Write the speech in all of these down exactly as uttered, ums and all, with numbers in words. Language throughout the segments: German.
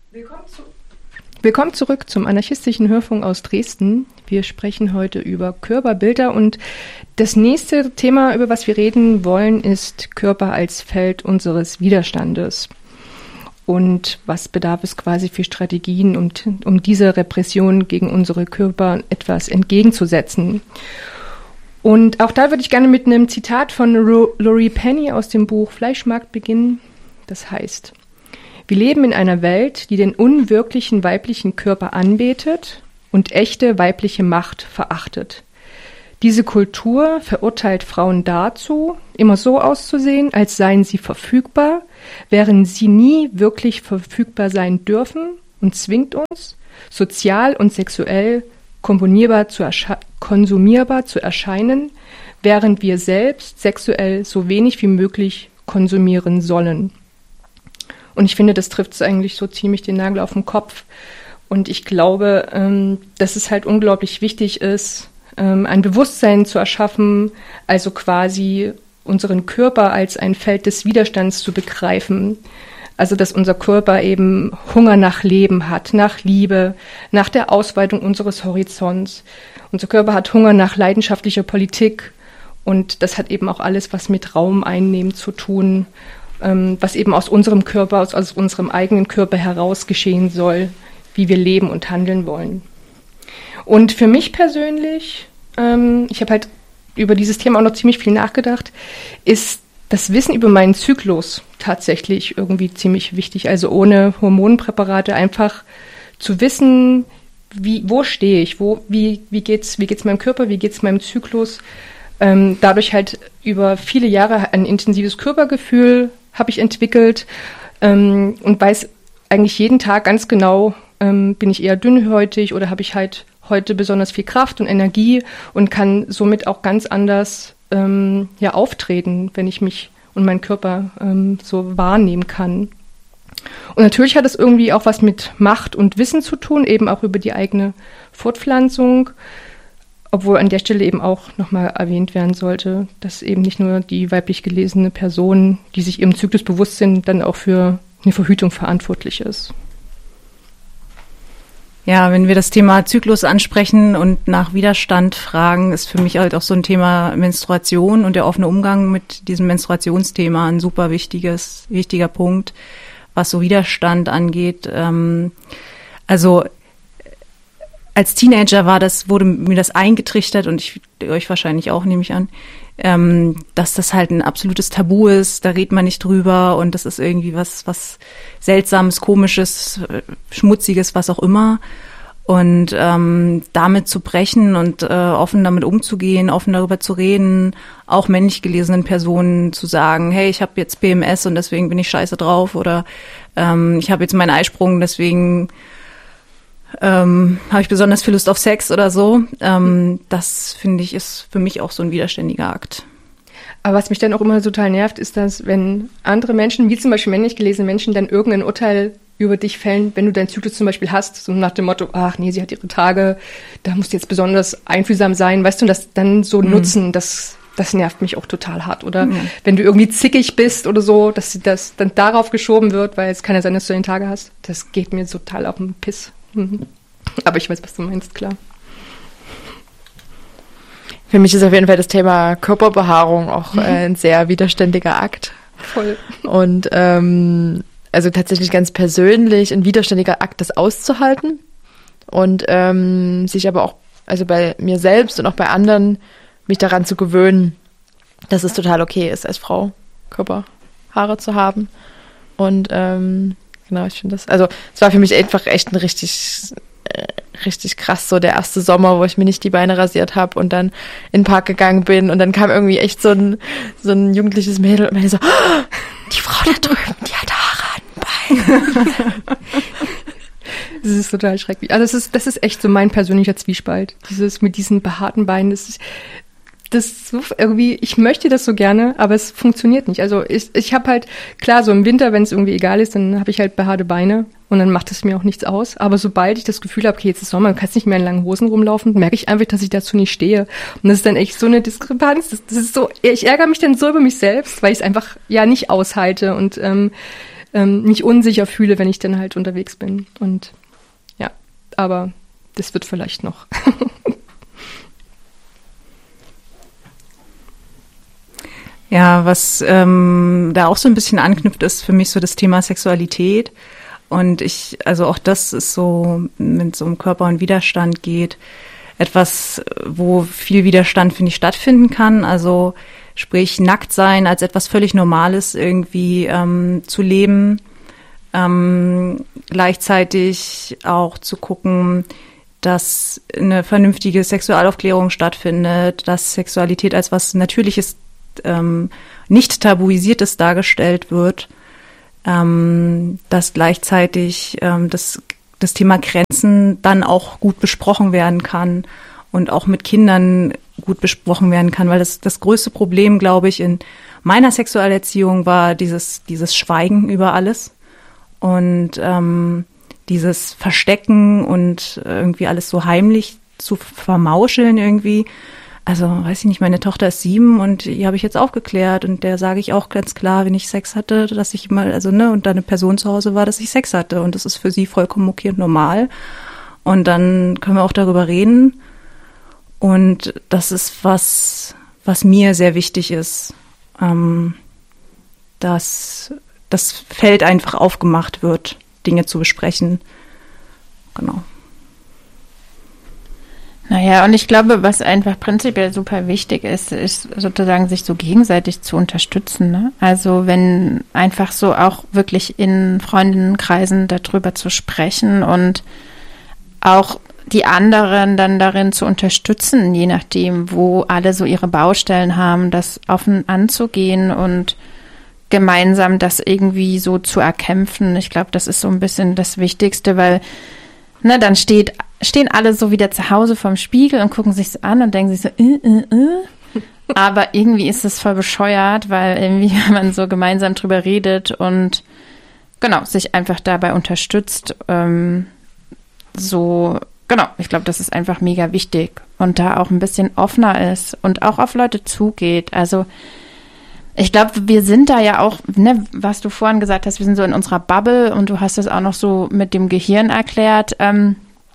Willkommen, zu Willkommen zurück zum anarchistischen Hörfunk aus Dresden. Wir sprechen heute über Körperbilder und das nächste Thema, über was wir reden wollen, ist Körper als Feld unseres Widerstandes. Und was bedarf es quasi für Strategien, um, um dieser Repression gegen unsere Körper etwas entgegenzusetzen? Und auch da würde ich gerne mit einem Zitat von Laurie Penny aus dem Buch Fleischmarkt beginnen. Das heißt: Wir leben in einer Welt, die den unwirklichen weiblichen Körper anbetet und echte weibliche Macht verachtet. Diese Kultur verurteilt Frauen dazu, immer so auszusehen, als seien sie verfügbar, während sie nie wirklich verfügbar sein dürfen, und zwingt uns, sozial und sexuell komponierbar zu ersche- konsumierbar zu erscheinen, während wir selbst sexuell so wenig wie möglich konsumieren sollen. Und ich finde, das trifft es eigentlich so ziemlich den Nagel auf den Kopf. Und ich glaube, ähm, dass es halt unglaublich wichtig ist, ähm, ein Bewusstsein zu erschaffen, also quasi unseren Körper als ein Feld des Widerstands zu begreifen. Also dass unser Körper eben Hunger nach Leben hat, nach Liebe, nach der Ausweitung unseres Horizonts. Unser Körper hat Hunger nach leidenschaftlicher Politik und das hat eben auch alles was mit Raum einnehmen zu tun, ähm, was eben aus unserem Körper, aus, aus unserem eigenen Körper heraus geschehen soll, wie wir leben und handeln wollen. Und für mich persönlich, ähm, ich habe halt über dieses Thema auch noch ziemlich viel nachgedacht, ist das Wissen über meinen Zyklus tatsächlich irgendwie ziemlich wichtig. Also ohne Hormonpräparate einfach zu wissen, wie, wo stehe ich, wo, wie, wie geht's, wie geht's meinem Körper, wie geht's meinem Zyklus. Ähm, dadurch halt über viele Jahre ein intensives Körpergefühl habe ich entwickelt ähm, und weiß eigentlich jeden Tag ganz genau, ähm, bin ich eher dünnhäutig oder habe ich halt heute besonders viel Kraft und Energie und kann somit auch ganz anders ähm, ja, auftreten, wenn ich mich und meinen Körper ähm, so wahrnehmen kann. Und natürlich hat es irgendwie auch was mit Macht und Wissen zu tun, eben auch über die eigene Fortpflanzung, obwohl an der Stelle eben auch nochmal erwähnt werden sollte, dass eben nicht nur die weiblich gelesene Person, die sich ihrem Zyklus bewusst sind, dann auch für eine Verhütung verantwortlich ist. Ja, wenn wir das Thema Zyklus ansprechen und nach Widerstand fragen, ist für mich halt auch so ein Thema Menstruation und der offene Umgang mit diesem Menstruationsthema ein super wichtiges, wichtiger Punkt, was so Widerstand angeht. Ähm, also als Teenager war das, wurde mir das eingetrichtert und ich euch wahrscheinlich auch, nehme ich an, ähm, dass das halt ein absolutes Tabu ist, da redet man nicht drüber und das ist irgendwie was, was Seltsames, Komisches, Schmutziges, was auch immer. Und ähm, damit zu brechen und äh, offen damit umzugehen, offen darüber zu reden, auch männlich gelesenen Personen zu sagen, hey, ich habe jetzt P M S und deswegen bin ich scheiße drauf oder ähm, ich habe jetzt meinen Eisprung, deswegen ähm, habe ich besonders viel Lust auf Sex oder so. Ähm, das, finde ich, ist für mich auch so ein widerständiger Akt. Aber was mich dann auch immer total nervt, ist, dass wenn andere Menschen, wie zum Beispiel männlich gelesene Menschen, dann irgendein Urteil über dich fällen, wenn du deinen Zyklus zum Beispiel hast, so nach dem Motto, ach nee, sie hat ihre Tage, da musst du jetzt besonders einfühlsam sein, weißt du, und das dann so mhm. nutzen, das, das nervt mich auch total hart. Oder mhm. wenn du irgendwie zickig bist oder so, dass das dann darauf geschoben wird, weil es kann ja sein, dass du deine Tage hast, das geht mir total auf den Piss. Mhm. Aber ich weiß, was du meinst, klar. Für mich ist auf jeden Fall das Thema Körperbehaarung auch mhm. äh, ein sehr widerständiger Akt. Voll. Und ähm, also tatsächlich ganz persönlich ein widerständiger Akt, das auszuhalten und ähm, sich aber auch, also bei mir selbst und auch bei anderen, mich daran zu gewöhnen, dass es total okay ist, als Frau Körperhaare zu haben. Und ähm, genau, ich finde das, also es war für mich einfach echt ein richtig, äh, richtig krass, so der erste Sommer, wo ich mir nicht die Beine rasiert habe und dann in den Park gegangen bin und dann kam irgendwie echt so ein, so ein jugendliches Mädel und meinte so, oh, die Frau da drüben, die hat Haare an den Beinen. Das ist total schrecklich. Also das ist, das ist echt so mein persönlicher Zwiespalt. Dieses mit diesen behaarten Beinen, das ist, das ist so irgendwie, ich möchte das so gerne, aber es funktioniert nicht. Also ich, ich habe halt, klar, so im Winter, wenn es irgendwie egal ist, dann habe ich halt behaarte Beine und dann macht es mir auch nichts aus. Aber sobald ich das Gefühl habe, okay, jetzt ist Sommer, du kannst nicht mehr in langen Hosen rumlaufen, merke ich einfach, dass ich dazu nicht stehe. Und das ist dann echt so eine Diskrepanz. Das, das ist so, ich ärgere mich dann so über mich selbst, weil ich es einfach ja nicht aushalte und ähm, ähm, mich unsicher fühle, wenn ich dann halt unterwegs bin. Und ja, aber das wird vielleicht noch. Ja, was ähm, da auch so ein bisschen anknüpft, ist für mich so das Thema Sexualität. Und ich, also auch das ist so, wenn es um Körper und Widerstand geht, etwas, wo viel Widerstand, finde ich, stattfinden kann. Also sprich, nackt sein als etwas völlig Normales irgendwie ähm, zu leben. Ähm, gleichzeitig auch zu gucken, dass eine vernünftige Sexualaufklärung stattfindet, dass Sexualität als was Natürliches, ähm, nicht Tabuisiertes dargestellt wird, ähm, dass gleichzeitig ähm, das, das Thema Grenzen dann auch gut besprochen werden kann und auch mit Kindern gut besprochen werden kann, weil das, das größte Problem, glaube ich, in meiner Sexualerziehung war dieses, dieses Schweigen über alles und ähm, dieses Verstecken und irgendwie alles so heimlich zu vermauscheln irgendwie. Also, weiß ich nicht, meine Tochter ist sieben und die habe ich jetzt aufgeklärt und der sage ich auch ganz klar, wenn ich Sex hatte, dass ich mal, also ne, und da eine Person zu Hause war, dass ich Sex hatte und das ist für sie vollkommen okay und normal. Und dann können wir auch darüber reden und das ist was, was mir sehr wichtig ist, ähm, dass das Feld einfach aufgemacht wird, Dinge zu besprechen. Genau. Naja, und ich glaube, was einfach prinzipiell super wichtig ist, ist sozusagen sich so gegenseitig zu unterstützen. Ne? Also wenn einfach so auch wirklich in Freundinnenkreisen darüber zu sprechen und auch die anderen dann darin zu unterstützen, je nachdem, wo alle so ihre Baustellen haben, das offen anzugehen und gemeinsam das irgendwie so zu erkämpfen. Ich glaube, das ist so ein bisschen das Wichtigste, weil ne, dann steht stehen alle so wieder zu Hause vorm Spiegel und gucken sich so an und denken sich so, äh, äh, äh. Aber irgendwie ist es voll bescheuert, weil irgendwie man so gemeinsam drüber redet und genau, sich einfach dabei unterstützt. Ähm, so, genau, ich glaube, das ist einfach mega wichtig und da auch ein bisschen offener ist und auch auf Leute zugeht. Also ich glaube, wir sind da ja auch, ne, was du vorhin gesagt hast, wir sind so in unserer Bubble und du hast das auch noch so mit dem Gehirn erklärt. Ähm,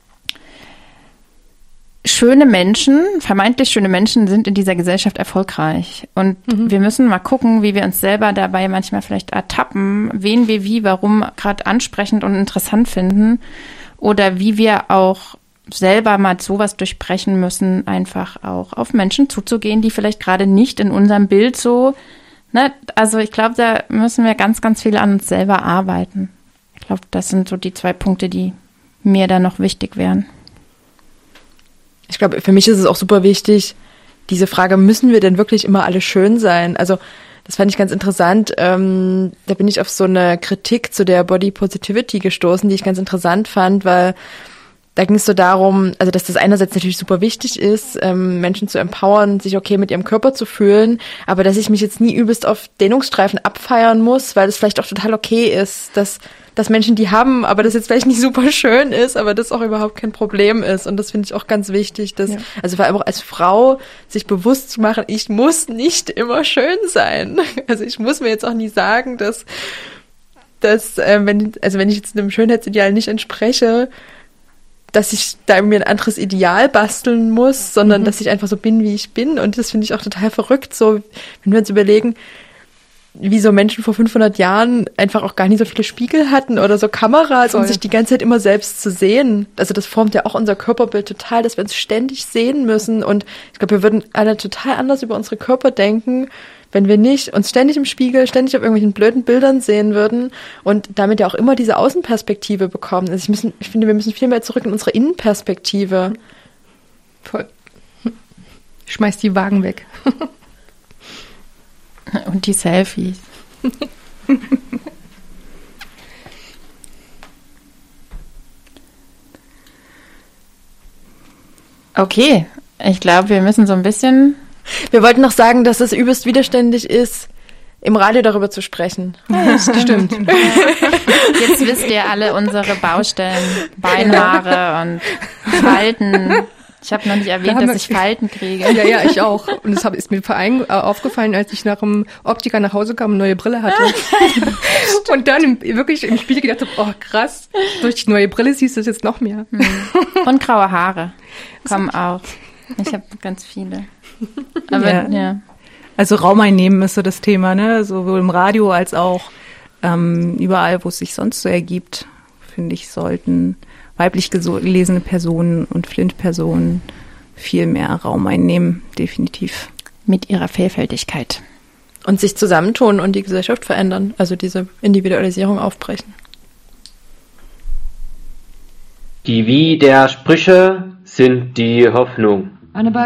Schöne Menschen, vermeintlich schöne Menschen sind in dieser Gesellschaft erfolgreich. Und mhm. wir müssen mal gucken, wie wir uns selber dabei manchmal vielleicht ertappen, wen wir wie, warum gerade ansprechend und interessant finden. Oder wie wir auch selber mal sowas durchbrechen müssen, einfach auch auf Menschen zuzugehen, die vielleicht gerade nicht in unserem Bild so, ne, also ich glaube, da müssen wir ganz, ganz viel an uns selber arbeiten. Ich glaube, das sind so die zwei Punkte, die mir da noch wichtig wären. Ich glaube, für mich ist es auch super wichtig, diese Frage, müssen wir denn wirklich immer alle schön sein? Also das fand ich ganz interessant. Ähm, da bin ich auf so eine Kritik zu der Body Positivity gestoßen, die ich ganz interessant fand, weil da ging es so darum, also dass das einerseits natürlich super wichtig ist, ähm, Menschen zu empowern, sich okay mit ihrem Körper zu fühlen, aber dass ich mich jetzt nie übelst auf Dehnungsstreifen abfeiern muss, weil das vielleicht auch total okay ist, dass dass Menschen die haben, aber das jetzt vielleicht nicht super schön ist, aber das auch überhaupt kein Problem ist. Und das finde ich auch ganz wichtig, dass, ja. also vor allem auch als Frau sich bewusst zu machen, ich muss nicht immer schön sein. Also ich muss mir jetzt auch nie sagen, dass, dass äh, wenn, also wenn ich jetzt einem Schönheitsideal nicht entspreche, dass ich da mir ein anderes Ideal basteln muss, sondern mhm. dass ich einfach so bin, wie ich bin. Und das finde ich auch total verrückt, so, wenn wir uns überlegen, wie so Menschen vor fünfhundert Jahren einfach auch gar nicht so viele Spiegel hatten oder so Kameras, Voll. Um sich die ganze Zeit immer selbst zu sehen. Also das formt ja auch unser Körperbild total, dass wir uns ständig sehen müssen. Und ich glaube, wir würden alle total anders über unsere Körper denken, wenn wir nicht uns ständig im Spiegel, ständig auf irgendwelchen blöden Bildern sehen würden und damit ja auch immer diese Außenperspektive bekommen. Also ich, müssen, ich finde, wir müssen viel mehr zurück in unsere Innenperspektive. Voll. Schmeiß die Wagen weg. Und die Selfies. Okay, ich glaube, wir müssen so ein bisschen... Wir wollten noch sagen, dass es übelst widerständig ist, im Radio darüber zu sprechen. Ja, das stimmt. Jetzt wisst ihr alle unsere Baustellen, Beinhaare und Falten. Ich habe noch nicht Da erwähnt, haben dass wir- ich Falten kriege. Ja, ja, ich auch. Und das hab, ist mir vor allem äh, aufgefallen, als ich nach dem Optiker nach Hause kam und eine neue Brille hatte. Und dann im, wirklich im Spiel gedacht habe, oh krass, durch die neue Brille siehst du es jetzt noch mehr. Und graue Haare kommen auch. Ich habe ganz viele. Aber Ja. ja. Also Raum einnehmen ist so das Thema, ne? Sowohl im Radio als auch ähm, überall, wo es sich sonst so ergibt, finde ich, sollten weiblich geso- gelesene Personen und Flint-Personen viel mehr Raum einnehmen, definitiv. Mit ihrer Vielfältigkeit. Und sich zusammentun und die Gesellschaft verändern, also diese Individualisierung aufbrechen. Die Wie der Sprüche sind die Hoffnung.